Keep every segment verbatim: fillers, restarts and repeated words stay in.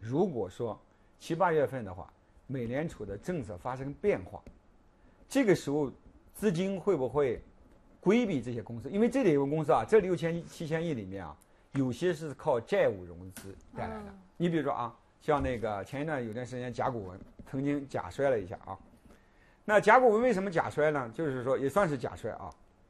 如果说七八月份的话，美联储的政策发生变化，这个时候资金会不会规避这些公司？因为这里有个公司啊，这六千七千亿里面啊，有些是靠债务融资带来的。嗯、你比如说啊，像那个前一段有段时间甲骨文曾经假摔了一下啊，那甲骨文为什么假摔呢？就是说也算是假摔啊，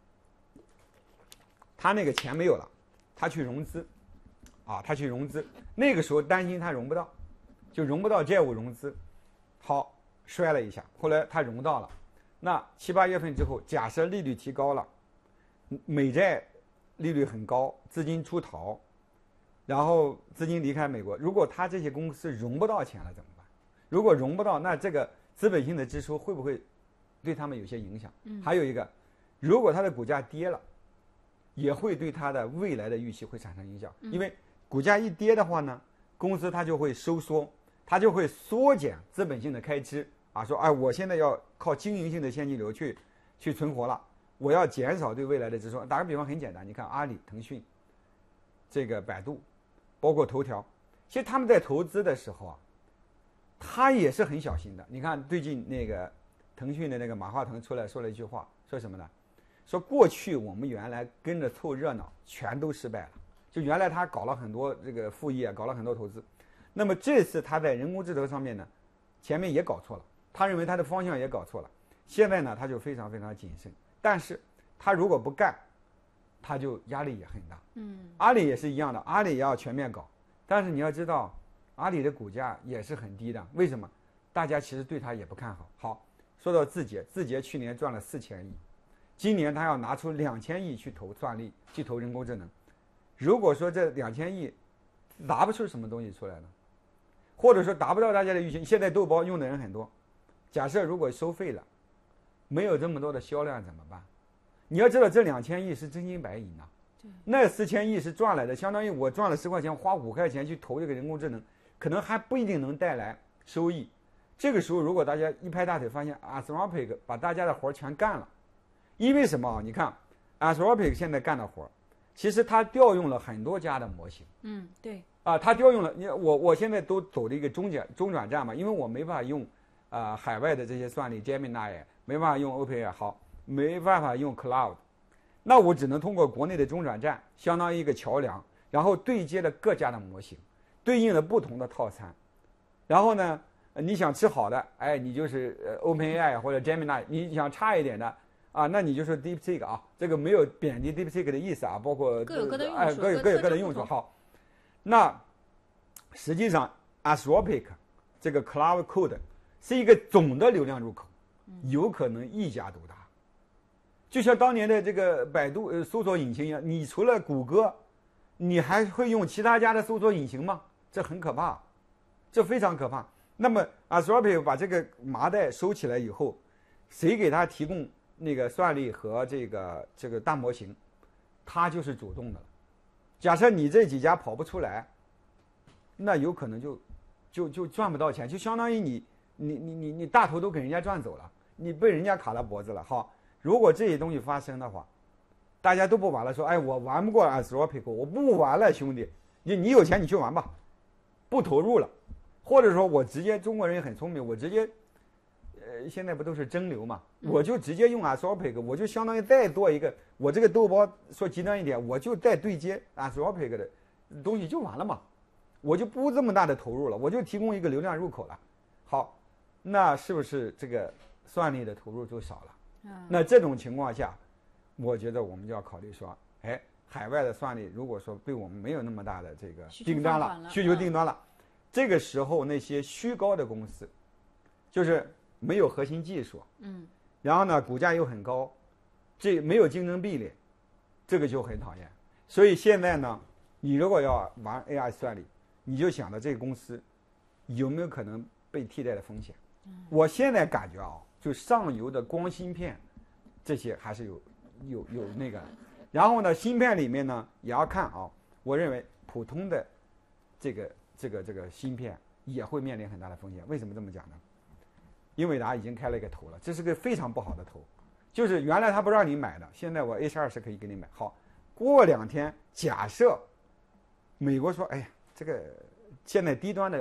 他那个钱没有了，他去融资。啊，他去融资，那个时候担心他融不到，就融不到债务融资，好摔了一下，后来他融到了，那七八月份之后，假设利率提高了，美债利率很高，资金出逃，然后资金离开美国，如果他这些公司融不到钱了怎么办？如果融不到，那这个资本性的支出会不会对他们有些影响？嗯、还有一个，如果它的股价跌了，也会对它的未来的预期会产生影响，因为股价一跌的话呢，公司它就会收缩，它就会缩减资本性的开支啊，说哎，我现在要靠经营性的现金流去去存活了，我要减少对未来的支出。打个比方很简单，你看阿里、腾讯、这个百度，包括头条，其实他们在投资的时候啊，他也是很小心的。你看最近那个腾讯的那个马化腾出来说了一句话，说什么呢？说过去我们原来跟着凑热闹，全都失败了。就原来他搞了很多这个副业，搞了很多投资，那么这次他在人工智能上面呢，前面也搞错了，他认为他的方向也搞错了，现在呢他就非常非常谨慎，但是他如果不干，他就压力也很大。嗯，阿里也是一样的，阿里也要全面搞，但是你要知道，阿里的股价也是很低的，为什么？大家其实对他也不看好。好，说到字节，字节去年赚了四千亿，今年他要拿出两千亿去投算力，去投人工智能。如果说这两千亿拿不出什么东西出来呢，或者说达不到大家的预期，现在豆包用的人很多，假设如果收费了，没有这么多的销量怎么办？你要知道这两千亿是真金白银啊，那四千亿是赚来的，相当于我赚了十块钱，花五块钱去投这个人工智能，可能还不一定能带来收益。这个时候如果大家一拍大腿发现 Anthropic 把大家的活全干了，因为什么啊？你看 Anthropic 现在干的活其实他调用了很多家的模型。 嗯，对。 啊，他调用了你我我现在都走了一个中转中转站嘛，因为我没办法用啊、呃、海外的这些算力 Gemini， 没办法用 OpenAI， 好，没办法用 Cloud， 那我只能通过国内的中转站，相当于一个桥梁，然后对接了各家的模型，对应了不同的套餐，然后呢，你想吃好的，哎，你就是呃 OpenAI 或者 Gemini， 你想差一点的。啊，那你就说 DeepSeek 啊，这个没有贬低 DeepSeek 的意思啊，包括各有各的用处， 哎，各有各有各的用处。好，那实际上 Anthropic 这个 Cloud Code 是一个总的流量入口，有可能一家独大，就像当年的这个百度呃搜索引擎一样，你除了谷歌，你还会用其他家的搜索引擎吗？这很可怕，这非常可怕。那么 Anthropic 把这个麻袋收起来以后，谁给他提供那个算力和这个这个大模型，它就是主动的了。假设你这几家跑不出来，那有可能就就就赚不到钱，就相当于你你你你你大头都给人家赚走了，你被人家卡了脖子了。好，如果这些东西发生的话，大家都不玩了，说哎我玩不过 Anthropic， 我不玩了，兄弟，你你有钱你去玩吧，不投入了，或者说我直接中国人也很聪明，我直接。呃，现在不都是蒸馏嘛？我就直接用 Anthropic， 我就相当于再做一个，我这个豆包说极端一点，我就再对接 Anthropic 的东西就完了嘛，我就不这么大的投入了，我就提供一个流量入口了。好，那是不是这个算力的投入就少了？嗯、那这种情况下，我觉得我们就要考虑说，哎，海外的算力如果说对我们没有那么大的这个订单了，需求订单了，嗯、这个时候那些虚高的公司，就是没有核心技术，嗯，然后呢，股价又很高，这没有竞争壁垒，这个就很讨厌。所以现在呢，你如果要玩 A I 算力，你就想到这个公司有没有可能被替代的风险。嗯、我现在感觉啊，就上游的光芯片，这些还是有有有那个，然后呢，芯片里面呢也要看啊，我认为普通的这个这个这个芯片也会面临很大的风险。为什么这么讲呢？英伟达已经开了一个头了，这是个非常不好的头，就是原来他不让你买的，现在我 H 二 是可以给你买。好，过两天假设美国说，哎呀，这个现在低端的